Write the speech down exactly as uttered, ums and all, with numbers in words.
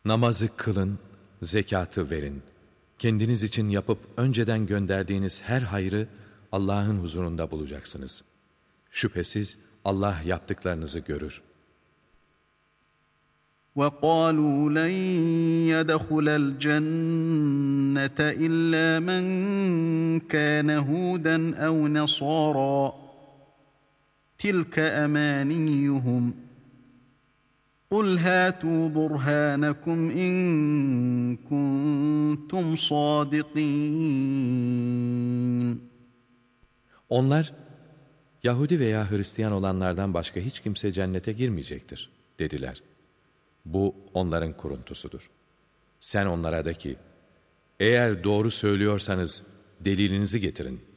Namazı kılın, zekatı verin. Kendiniz için yapıp önceden gönderdiğiniz her hayrı Allah'ın huzurunda bulacaksınız. Şüphesiz Allah yaptıklarınızı görür. وَقَالُوا لَنْ يَدْخُلَ الْجَنَّةَ إِلَّا مَنْ كَانَ هُودًا أَوْ نَصَارَى تِلْكَ أَمَانِيُّهُمْ قُلْ هَاتُوا بُرْهَانَكُمْ إِنْ كُنْتُمْ صَادِقِينَ. Onlar, Yahudi veya Hristiyan olanlardan başka hiç kimse cennete girmeyecektir, dediler. Bu onların kuruntusudur. Sen onlara de ki, eğer doğru söylüyorsanız delilinizi getirin.